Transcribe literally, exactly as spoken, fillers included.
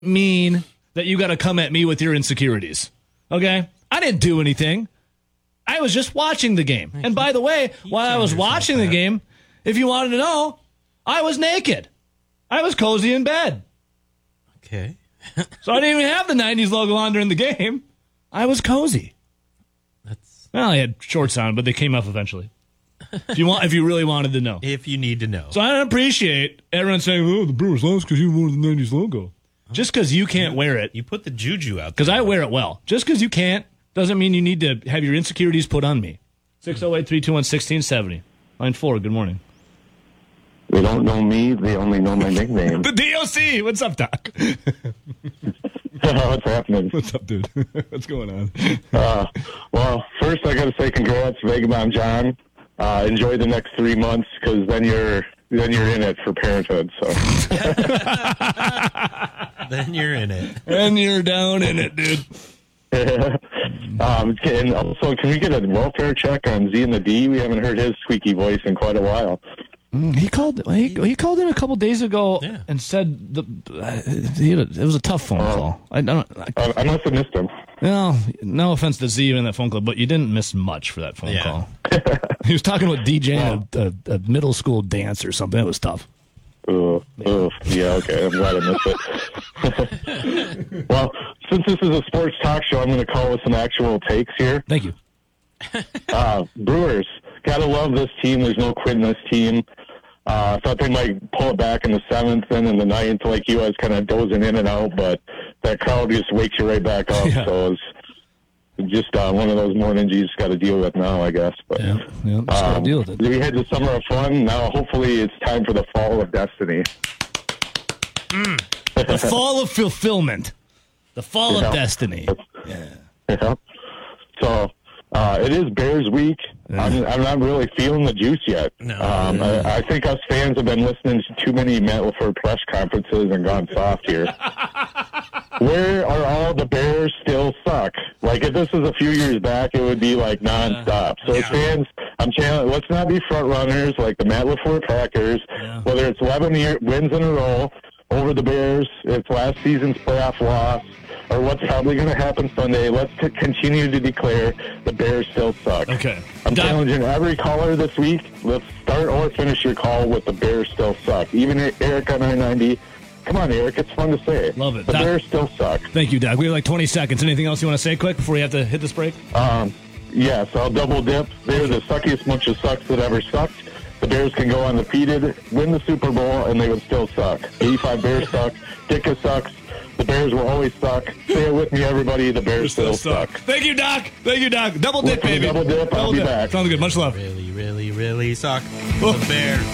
mean that you got to come at me with your insecurities. Okay? I didn't do anything. I was just watching the game. And by the way, while I was watching the game, if you wanted to know, I was naked. I was cozy in bed. Okay. So I didn't even have the nineties logo on during the game. I was cozy. That's Well, I had shorts on, but they came off eventually. If you want, if you really wanted to know. if you need to know. So I don't appreciate everyone saying, oh, the Brewers lost because you wore the nineties logo. Just because you can't wear it. You put the juju out there. Because I wear it well. Just because you can't doesn't mean you need to have your insecurities put on me. six oh eight, three two one, one six seven oh. Line four, good morning. They don't know me. They only know my nickname. The D O C! What's up, Doc? What's happening? What's up, dude? What's going on? Uh, well, first I got to say congrats, Vagabond John. Uh, enjoy the next three months because then you're then you're in it for parenthood. So Then you're in it. And you're down in it, dude. um, and also, can we get a welfare check on Z and the D? We haven't heard his squeaky voice in quite a while. Mm, he called. He, he called in a couple days ago Yeah. and said the uh, he had a, it was a tough phone call. I don't. I, I, I must have missed him. no, no offense to Z in that phone call, but you didn't miss much for that phone Yeah. call. He was talking about DJing a, a, a middle school dance or something. It was tough. Ugh, ugh. Yeah, okay. I'm glad I missed it. Well, since this is a sports talk show, I'm going to call with some actual takes here. Thank you. Uh, Brewers, gotta love this team. There's no quit in this team. Uh, I thought they might pull it back in the seventh and in the ninth, like you. I was kind of dozing in and out, but that crowd just wakes you right back up. Yeah. So it's just uh, one of those mornings you just got to deal with now, I guess. But Yeah, yeah. Just gotta um, deal with it. we had the summer of fun. Now, hopefully, it's time for the fall of destiny. The fall of fulfillment. The fall Yeah. of destiny. Yeah. Yeah. So uh, it is Bears week. I'm, I'm not really feeling the juice yet. No. Um, I, I think us fans have been listening to too many Matt LaFleur press conferences and gone soft here. Where are all the Bears still suck? Like, if this was a few years back, it would be like nonstop. So as fans, I'm challenging, let's not be front runners like the Matt LaFleur Packers. Yeah. Whether it's eleven year, wins in a row over the Bears, it's last season's playoff loss, or what's probably going to happen Sunday. Let's t- continue to declare the Bears still suck. Okay. I'm Doc- challenging every caller this week. Let's start or finish your call with the Bears still suck. Even Eric on I ninety. Come on, Eric. It's fun to say. Love it. The Doc- Bears still suck. Thank you, Doc. We have like twenty seconds. Anything else you want to say quick before we have to hit this break? Um, yes, I'll double dip. They're the suckiest bunch of sucks that ever sucked. The Bears can go undefeated, win the Super Bowl, and they would still suck. eighty-five Bears suck. Dicka sucks. The Bears will always suck. Say it with me, everybody. The Bears still, suck. Thank you, Doc. Thank you, Doc. Double dip, Look for the baby. double dip. I'll be back. Sounds good. Much love. Really, really, really suck. The Bears.